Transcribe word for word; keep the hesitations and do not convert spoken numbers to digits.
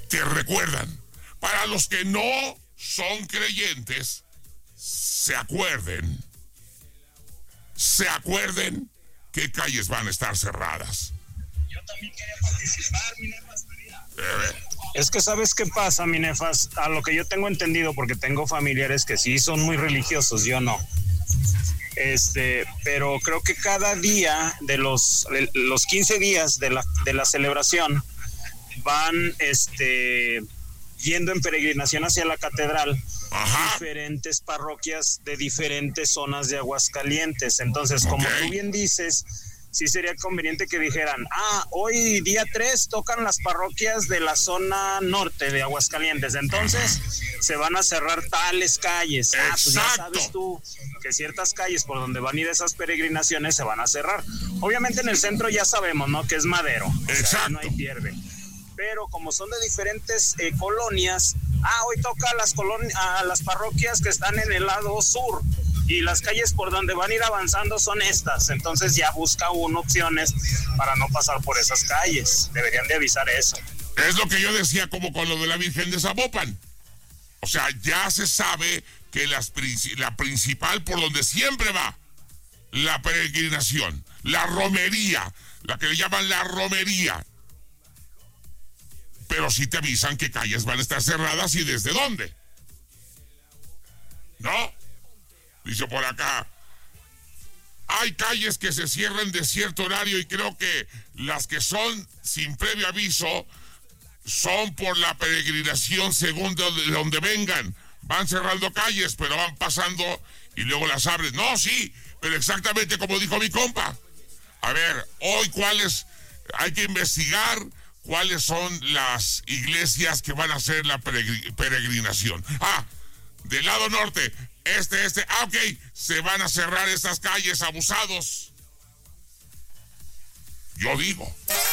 te recuerdan. Para los que no son creyentes, se acuerden, se acuerden qué calles van a estar cerradas. Yo también quería participar, mi Nefas. Eh, Es que ¿sabes qué pasa, mi Nefas? A lo que yo tengo entendido, porque tengo familiares que sí son muy religiosos, yo no. Este, pero creo que cada día de los, los quince días de la, de la celebración van este, yendo en peregrinación hacia la catedral. Ajá. Diferentes parroquias de diferentes zonas de Aguascalientes. Entonces, como okay. tú bien dices, sí sería conveniente que dijeran, ah, hoy día tres tocan las parroquias de la zona norte de Aguascalientes, entonces se van a cerrar tales calles. Ah, pues ya sabes tú que ciertas calles por donde van a ir esas peregrinaciones se van a cerrar. Obviamente en el centro ya sabemos, ¿no?, que es Madero. Exacto. O sea, no hay pierde. Pero como son de diferentes eh, colonias, ah, hoy toca a las, coloni- a las parroquias que están en el lado sur, y las calles por donde van a ir avanzando son estas. Entonces ya busca uno opciones para no pasar por esas calles. Deberían de avisar eso. Es lo que yo decía como con lo de la Virgen de Zapopan. O sea, ya se sabe que las, la principal por donde siempre va la peregrinación, la romería, la que le llaman la romería. Pero sí te avisan qué calles van a estar cerradas y desde dónde. ¿No? Dice por acá, hay calles que se cierran de cierto horario y creo que las que son sin previo aviso son por la peregrinación según de donde vengan. Van cerrando calles, pero van pasando y luego las abren. No, sí, pero exactamente como dijo mi compa. A ver, hoy cuáles, hay que investigar cuáles son las iglesias que van a hacer la peregrinación. Ah, del lado norte, este, este, ah, ok, se van a cerrar estas calles, abusados. Yo digo.